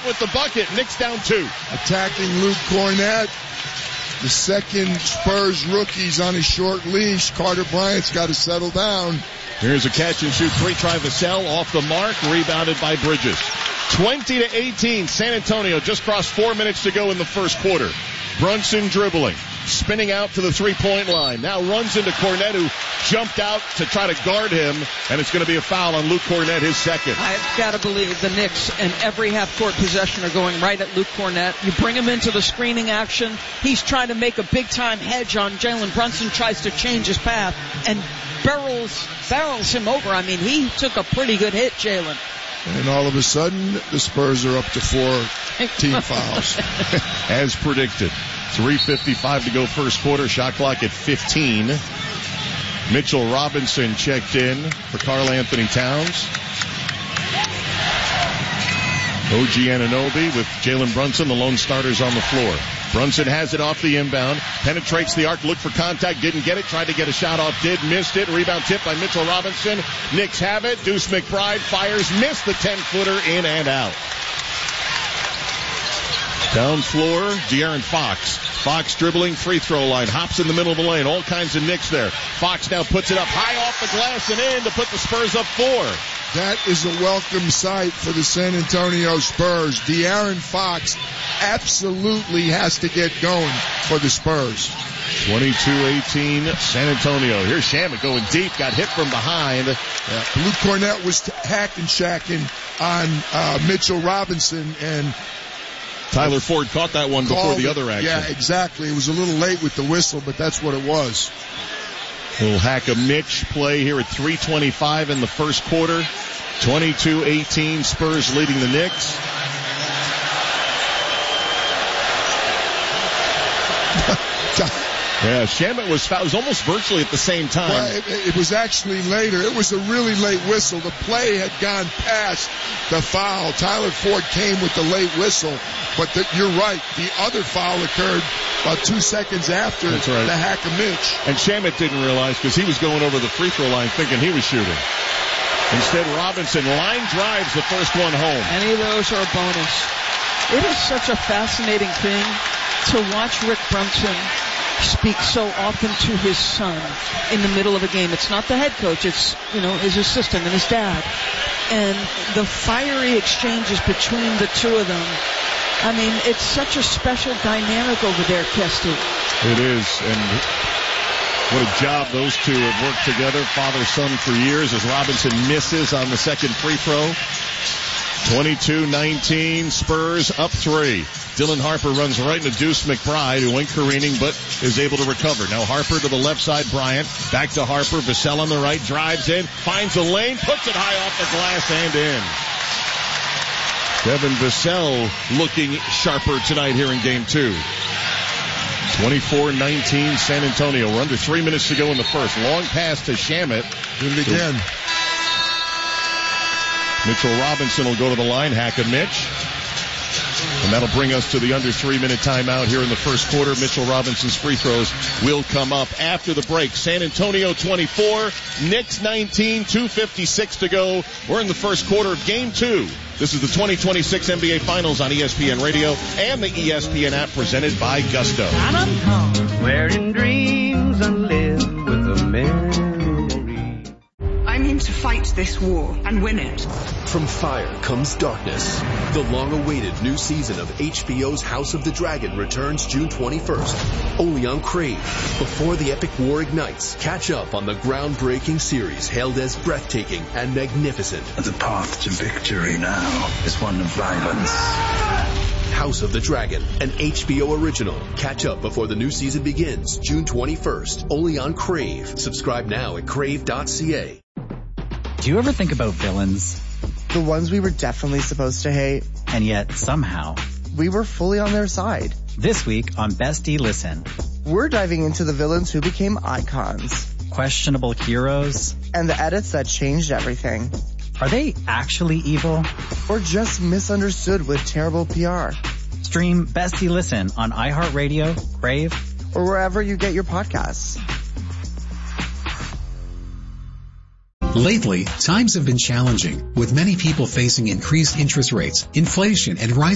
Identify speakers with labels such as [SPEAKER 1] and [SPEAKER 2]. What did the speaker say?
[SPEAKER 1] with the bucket. Knicks down 2.
[SPEAKER 2] Attacking Luke Cornett. The second Spurs rookie's on his short leash. Carter Bryant's got to settle down.
[SPEAKER 1] Here's a catch-and-shoot three. Try Vassell off the mark. Rebounded by Bridges. 20-18. San Antonio just crossed 4 minutes to go in the first quarter. Brunson dribbling. Spinning out to the three-point line. Now runs into Cornett, who jumped out to try to guard him. And it's going to be a foul on Luke Cornett, his second.
[SPEAKER 3] I've got to believe the Knicks in every half-court possession are going right at Luke Cornett. You bring him into the screening action. He's trying to make a big-time hedge on Jalen Brunson, tries to change his path, and barrels him over. I mean, he took a pretty good hit, Jalen.
[SPEAKER 2] And all of a sudden, the Spurs are up to 4 team fouls.
[SPEAKER 1] As predicted. 3:55 to go first quarter. Shot clock at 15. Mitchell Robinson checked in for Karl Anthony Towns. OG Anunoby with Jalen Brunson, the lone starters on the floor. Brunson has it off the inbound, penetrates the arc, looked for contact, didn't get it, tried to get a shot off, missed it. Rebound tip by Mitchell Robinson. Knicks have it. Deuce McBride fires, missed the 10-footer, in and out. Down floor, De'Aaron Fox. Fox dribbling, free throw line, hops in the middle of the lane, all kinds of Knicks there. Fox now puts it up high off the glass and in to put the Spurs up 4.
[SPEAKER 2] That is a welcome sight for the San Antonio Spurs. De'Aaron Fox absolutely has to get going for the Spurs.
[SPEAKER 1] 22-18, San Antonio. Here's Shamet going deep, got hit from behind.
[SPEAKER 2] Luke Cornett was hacking shacking on Mitchell Robinson, and
[SPEAKER 1] Tyler Ford caught that one before the other action.
[SPEAKER 2] Yeah, exactly. It was a little late with the whistle, but that's what it was.
[SPEAKER 1] We'll hack a Mitch play here at 3:25 in the first quarter. 22-18, Spurs leading the Knicks. Yeah, Shamet was fouled. It was almost virtually at the same time.
[SPEAKER 2] Well, it was actually later. It was a really late whistle. The play had gone past the foul. Tyler Ford came with the late whistle. But you're right. The other foul occurred about 2 seconds after the hack of Mitch.
[SPEAKER 1] And Shamet didn't realize because he was going over the free throw line thinking he was shooting. Instead, Robinson line drives the first one home.
[SPEAKER 3] Any of those are a bonus. It is such a fascinating thing to watch Rick Brunson speak so often to his son in the middle of a game. It's not the head coach, it's, his assistant and his dad. And the fiery exchanges between the two of them. I mean, it's such a special dynamic over there, Kesty.
[SPEAKER 1] It is, and what a job those two have worked together, father-son, for years, as Robinson misses on the second free throw. 22-19, Spurs up 3. Dylan Harper runs right into Deuce McBride, who went careening but is able to recover. Now Harper to the left side, Bryant. Back to Harper. Vassell on the right, drives in, finds a lane, puts it high off the glass and in. Devin Vassell looking sharper tonight here in Game 2. 24-19, San Antonio. We're under 3 minutes to go in the first. Long pass to Shamet.
[SPEAKER 2] Did it again.
[SPEAKER 1] Mitchell Robinson will go to the line, hack a Mitch. And that'll bring us to the under 3 minute timeout here in the first quarter. Mitchell Robinson's free throws will come up after the break. San Antonio 24, Knicks 19, 2:56 to go. We're in the first quarter of Game 2. This is the 2026 NBA Finals on ESPN Radio and the ESPN app, presented by Gusto.
[SPEAKER 4] Wearing dreams and live with a memory.
[SPEAKER 5] I'm in to fight this war and win it.
[SPEAKER 6] From fire comes darkness. The long-awaited new season of HBO's House of the Dragon returns June 21st, only on Crave. Before the epic war ignites, catch up on the groundbreaking series hailed as breathtaking and magnificent.
[SPEAKER 7] The path to victory now is one of violence.
[SPEAKER 6] House of the Dragon, an HBO original. Catch up before the new season begins, June 21st, only on Crave. Subscribe now at crave.ca.
[SPEAKER 8] Do you ever think about villains?
[SPEAKER 9] The ones we were definitely supposed to hate.
[SPEAKER 8] And yet, somehow,
[SPEAKER 9] we were fully on their side.
[SPEAKER 8] This week on Bestie Listen,
[SPEAKER 9] we're diving into the villains who became icons.
[SPEAKER 8] Questionable heroes.
[SPEAKER 9] And the edits that changed everything.
[SPEAKER 8] Are they actually evil?
[SPEAKER 9] Or just misunderstood with terrible PR?
[SPEAKER 8] Stream Bestie Listen on iHeartRadio, Crave,
[SPEAKER 9] or wherever you get your podcasts.
[SPEAKER 10] Lately, times have been challenging, with many people facing increased interest rates, inflation, and rising